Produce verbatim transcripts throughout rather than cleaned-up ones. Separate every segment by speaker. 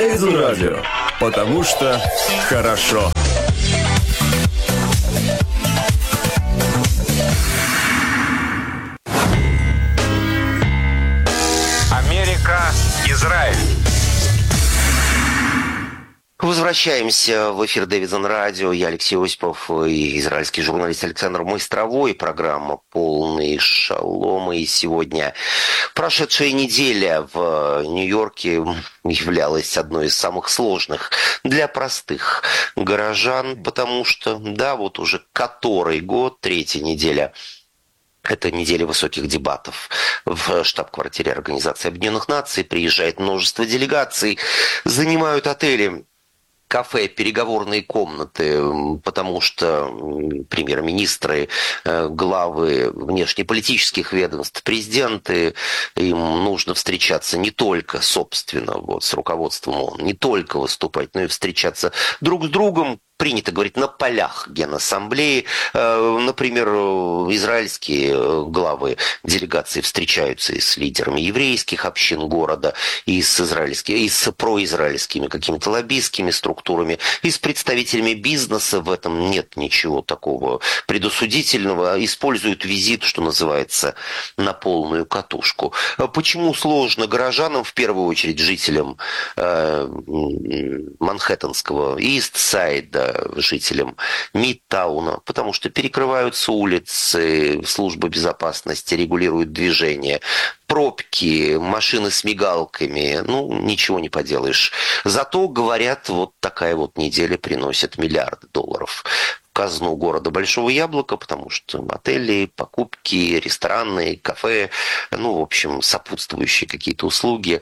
Speaker 1: Дэвидсон Радио. Потому что хорошо.
Speaker 2: Америка, Израиль.
Speaker 3: Возвращаемся в эфир Дэвидсон Радио. Я Алексей Осипов и израильский журналист Александр Майстровой. Программа «Полный шалом». И сегодня прошедшая неделя в Нью-Йорке являлась одной из самых сложных для простых горожан, потому что, да, вот уже который год, третья неделя, это неделя высоких дебатов в штаб-квартире Организации Объединенных Наций. Приезжает множество делегаций, занимают отели, кафе, переговорные комнаты, потому что премьер-министры, главы внешнеполитических ведомств, президенты, им нужно встречаться не только, собственно, вот, с руководством ООН, не только выступать, но и встречаться друг с другом. Принято говорить на полях Генассамблеи. Например, израильские главы делегации встречаются и с лидерами еврейских общин города, и с, израильскими, и с произраильскими какими-то лоббистскими структурами, и с представителями бизнеса. В этом нет ничего такого предосудительного. Используют визит, что называется, на полную катушку. Почему сложно горожанам, в первую очередь жителям э, Манхэттенского Ист-Сайда, жителям Мидтауна, потому что перекрываются улицы, служба безопасности регулирует движение, пробки, машины с мигалками, ну, ничего не поделаешь. Зато, говорят, вот такая вот неделя приносит миллиарды долларов в казну города Большого Яблока, потому что отели, покупки, рестораны, кафе, ну, в общем, сопутствующие какие-то услуги.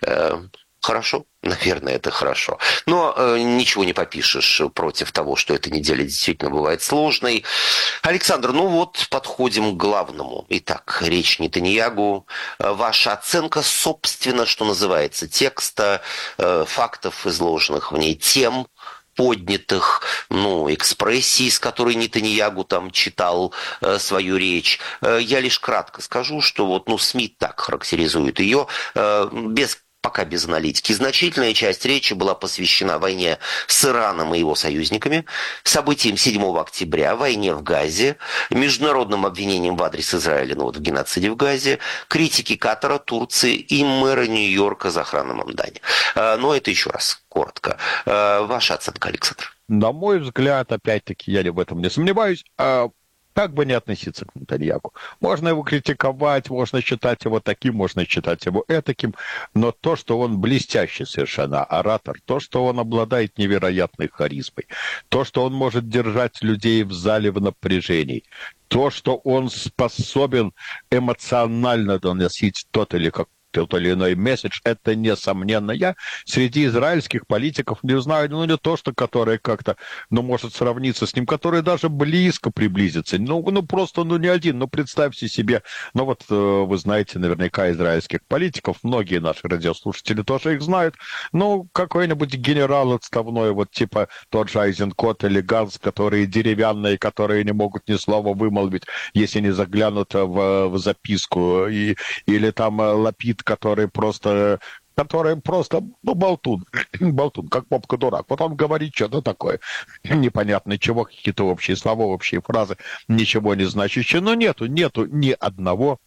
Speaker 3: Хорошо, наверное, это хорошо. Но э, ничего не попишешь против того, что эта неделя действительно бывает сложной. Александр, ну вот, подходим к главному. Итак, речь Нетаньягу. Ваша оценка, собственно, что называется, текста, э, фактов, изложенных в ней, тем, поднятых, ну, экспрессии, с которой Нетаньягу там читал э, свою речь. Э, я лишь кратко скажу, что вот, ну, СМИ так характеризуют ее, э, без пока без аналитики. Значительная часть речи была посвящена войне с Ираном и его союзниками, событиям седьмого октября, войне в Газе, международным обвинениям в адрес Израиля, ну вот в геноциде в Газе, критике Катара, Турции и мэра Нью-Йорка Захрана Мамдани. Но это еще раз коротко. Ваша оценка, Александр?
Speaker 4: На мой взгляд, опять-таки, я в этом не сомневаюсь, как бы не относиться к Нетаньягу. Можно его критиковать, можно считать его таким, можно считать его этаким, но то, что он блестящий совершенно оратор, то, что он обладает невероятной харизмой, то, что он может держать людей в зале в напряжении, то, что он способен эмоционально доносить тот или как тот или иной месседж, это несомненно. Я среди израильских политиков не знаю, ну, не то, что которые как-то, ну, может сравниться с ним, которые даже близко приблизятся. Ну, ну просто, ну, не один. Ну, представьте себе, ну, вот вы знаете наверняка израильских политиков, многие наши радиослушатели тоже их знают, ну, какой-нибудь генерал отставной, вот типа тот же Айзенкот или Ганс, которые деревянные, которые не могут ни слова вымолвить, если не заглянут в, в записку, и, или там Лапид, который просто, который просто, ну, болтун, болтун, как попка-дурак. Вот он говорит что-то такое непонятное, чего, какие-то общие слова, общие фразы, ничего не значащие, но нету, нету ни одного,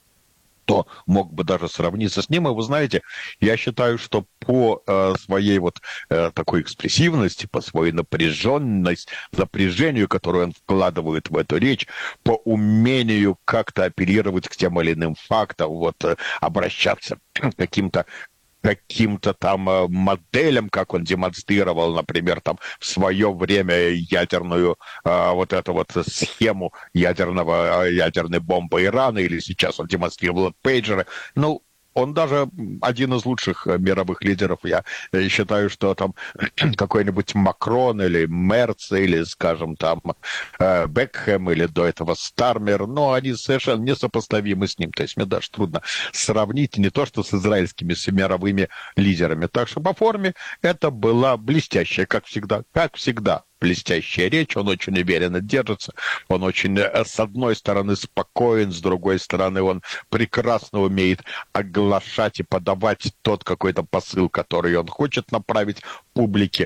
Speaker 4: кто мог бы даже сравниться с ним. И вы знаете, я считаю, что по э, своей вот э, такой экспрессивности, по своей напряженности, напряжению, которое он вкладывает в эту речь, по умению как-то оперировать к тем или иным фактам, вот э, обращаться к каким-то каким-то там моделям, как он демонстрировал, например, там в свое время ядерную э, вот эту вот схему ядерного, ядерной бомбы Ирана, или сейчас он демонстрировал пейджеры. Ну, он даже один из лучших мировых лидеров. Я считаю, что там какой-нибудь Макрон или Мерц, или, скажем, там Бекхэм, или до этого Стармер, но они совершенно несопоставимы с ним. То есть мне даже трудно сравнить не то, что с израильскими, с мировыми лидерами. Так что по форме это была блестящая, как всегда, как всегда. блестящая речь, он очень уверенно держится, он очень, с одной стороны, спокоен, с другой стороны, он прекрасно умеет оглашать и подавать тот какой-то посыл, который он хочет направить публике.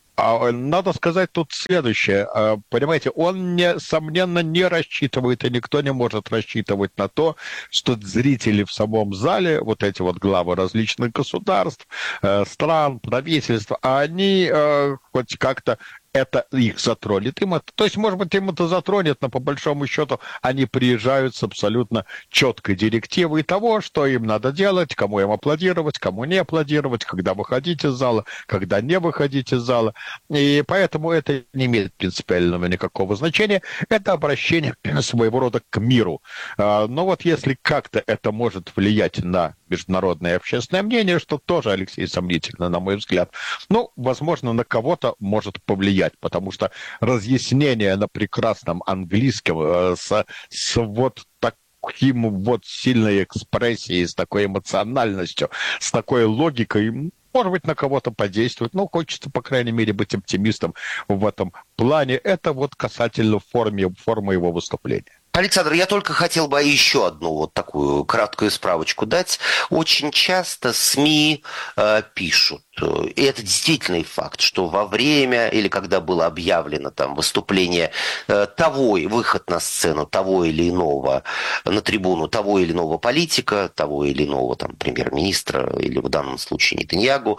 Speaker 4: А надо сказать тут следующее. Понимаете, он, несомненно, не рассчитывает, и никто не может рассчитывать на то, что зрители в самом зале, вот эти вот главы различных государств, стран, правительств, они хоть как-то это их затронет. Им это, то есть, может быть, им это затронет, но по большому счету они приезжают с абсолютно четкой директивой того, что им надо делать, кому им аплодировать, кому не аплодировать, когда выходить из зала, когда не выходить из зала. И поэтому это не имеет принципиального никакого значения. Это обращение своего рода к миру. Но вот если как-то это может влиять на международное общественное мнение, что тоже, Алексей, сомнительно, на мой взгляд, ну, возможно, на кого-то может повлиять, потому что разъяснение на прекрасном английском э, с, с вот таким вот сильной экспрессией, с такой эмоциональностью, с такой логикой, может быть, на кого-то подействует, но хочется, по крайней мере, быть оптимистом в этом плане. Это вот касательно формы, формы его выступления.
Speaker 3: Александр, я только хотел бы еще одну вот такую краткую справочку дать. Очень часто СМИ э, пишут, и это действительный факт, что во время или когда было объявлено там выступление э, того, выход на сцену того или иного, на трибуну того или иного политика, того или иного там премьер-министра или в данном случае Нетаньягу,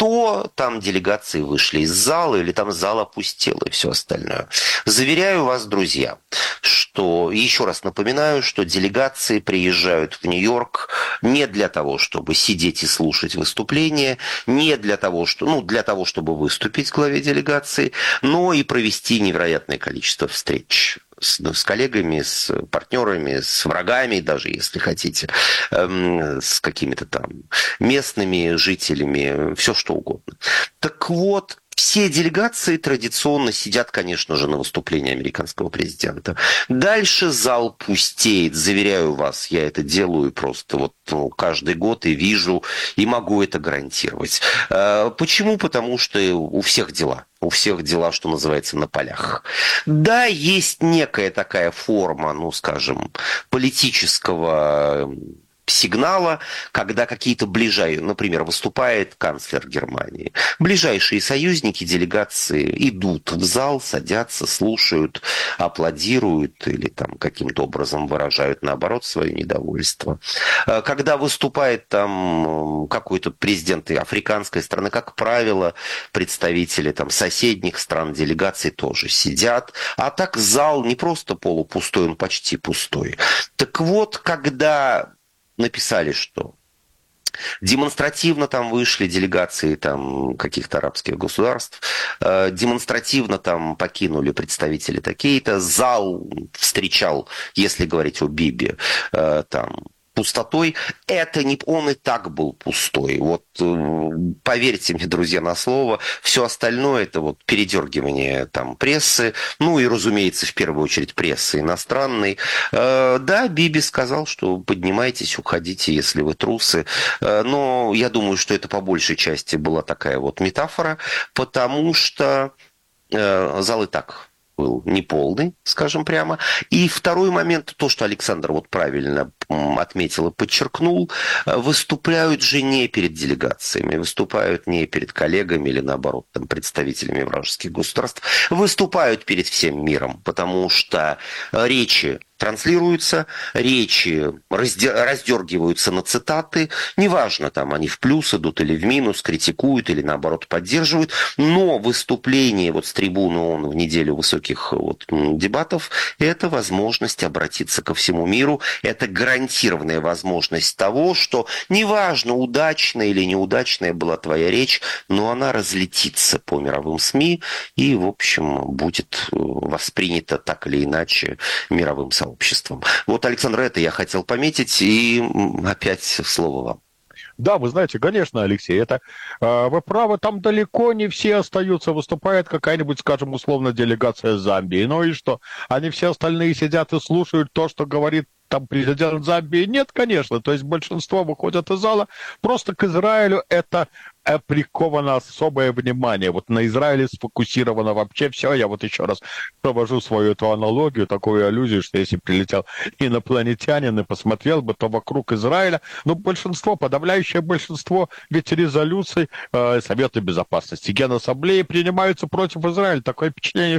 Speaker 3: то там делегации вышли из зала, или там зал опустел и все остальное. Заверяю вас, друзья, что, еще раз напоминаю, что делегации приезжают в Нью-Йорк не для того, чтобы сидеть и слушать выступления, не для того, что, ну, для того, чтобы выступить главе делегации, но и провести невероятное количество встреч с, с коллегами, с партнерами, с врагами, даже если хотите, эм, с какими-то там местными жителями, все что угодно. Так вот, все делегации традиционно сидят, конечно же, на выступлении американского президента. Дальше зал пустеет, заверяю вас, я это делаю просто вот ну, каждый год и вижу, и могу это гарантировать. Почему? Потому что у всех дела. У всех дела, что называется, на полях. Да, есть некая такая форма, ну, скажем, политического сигнала, когда какие-то ближайшие, например, выступает канцлер Германии. Ближайшие союзники делегации идут в зал, садятся, слушают, аплодируют или там каким-то образом выражают, наоборот, свое недовольство. Когда выступает там какой-то президент африканской страны, как правило, представители там соседних стран, делегаций тоже сидят. А так зал не просто полупустой, он почти пустой. Так вот, когда написали, что демонстративно там вышли делегации там, каких-то арабских государств, э, демонстративно там покинули представители такие-то, зал встречал, если говорить о Биби, э, там, пустотой, это не он и так был пустой. Вот поверьте мне, друзья, на слово, все остальное это вот передергивание там прессы, ну и, разумеется, в первую очередь прессы иностранной. Да, Биби сказал, что поднимайтесь, уходите, если вы трусы, но я думаю, что это по большей части была такая вот метафора, потому что зал и так был неполный, скажем прямо. И второй момент, то, что Александр вот правильно отметил и подчеркнул, выступают же не перед делегациями, выступают не перед коллегами или, наоборот, там, представителями вражеских государств, выступают перед всем миром, потому что речи транслируются, речи раздергиваются на цитаты, неважно, там они в плюс идут или в минус, критикуют или, наоборот, поддерживают, но выступление вот с трибуны ООН в неделю высоких вот, дебатов – это возможность обратиться ко всему миру, это гарантированная возможность того, что неважно, удачная или неудачная была твоя речь, но она разлетится по мировым СМИ и, в общем, будет воспринята так или иначе мировым сообществом. Обществом. Вот, Александр, это я хотел пометить, и опять слово вам.
Speaker 4: Да, вы знаете, конечно, Алексей, это э, вы правы, там далеко не все остаются, выступает какая-нибудь, скажем, условно, делегация Замбии. Ну и что? Они все остальные сидят и слушают то, что говорит там президент Замбии? Нет, конечно. То есть большинство выходят из зала. Просто к Израилю это приковано особое внимание. Вот на Израиле сфокусировано вообще все. Я вот еще раз провожу свою эту аналогию, такую аллюзию, что если прилетел инопланетянин и посмотрел бы, то вокруг Израиля, ну, большинство, подавляющее большинство ведь резолюций э, Совета Безопасности, Генассамблеи принимаются против Израиля. Такое впечатление,